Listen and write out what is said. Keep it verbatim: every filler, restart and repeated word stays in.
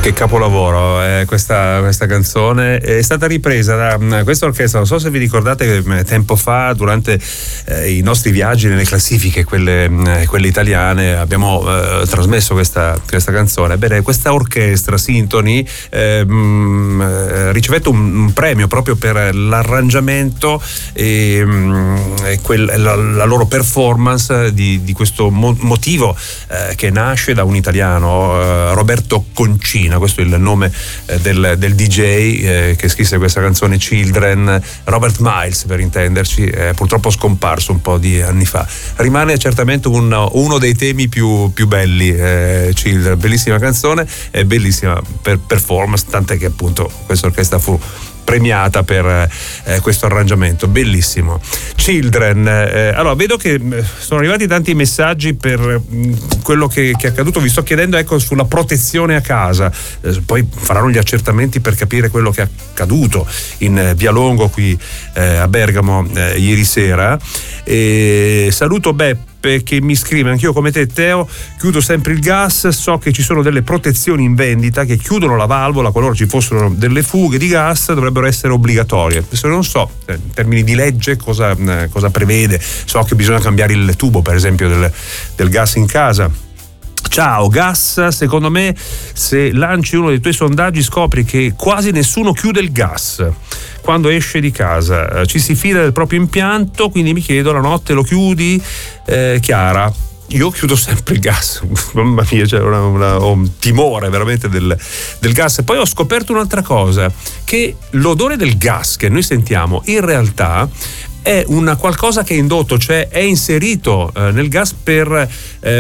Che capolavoro, eh, questa, questa canzone è stata ripresa da questa orchestra. Non so se vi ricordate che tempo fa, durante eh, i nostri viaggi nelle classifiche, quelle, quelle italiane, abbiamo eh, trasmesso questa, questa canzone. Bene, questa orchestra Sintony eh, mh, ricevette un, un premio proprio per l'arrangiamento e, mh, e quel, la, la loro performance di, di questo mo- motivo eh, che nasce da un italiano, eh, Roberto Concina. Questo è il nome eh, del, del D J eh, che scrisse questa canzone, Children, Robert Miles per intenderci, eh, purtroppo scomparso un po' di anni fa. Rimane certamente un, uno dei temi più, più belli, eh, Children, bellissima canzone e bellissima per performance, tant'è che appunto questa orchestra fu premiata per eh, questo arrangiamento bellissimo. Children, eh, allora vedo che sono arrivati tanti messaggi per mh, quello che, che è accaduto. Vi sto chiedendo ecco sulla protezione a casa, eh, poi faranno gli accertamenti per capire quello che è accaduto in eh, Via Longo qui eh, a Bergamo eh, ieri sera. E saluto Beppe che mi scrive: anch'io come te Teo chiudo sempre il gas, so che ci sono delle protezioni in vendita che chiudono la valvola qualora ci fossero delle fughe di gas, dovrebbero essere obbligatorie. Se non so in termini di legge cosa, cosa prevede, so che bisogna cambiare il tubo per esempio del, del gas in casa. Ciao gas, secondo me se lanci uno dei tuoi sondaggi scopri che quasi nessuno chiude il gas quando esce di casa, ci si fida del proprio impianto, quindi mi chiedo, la notte lo chiudi? Eh, Chiara, io chiudo sempre il gas, mamma mia, c'è una, una, ho un timore veramente del, del gas. E poi ho scoperto un'altra cosa, che l'odore del gas che noi sentiamo in realtà è una qualcosa che è indotto, cioè è inserito eh, nel gas per eh,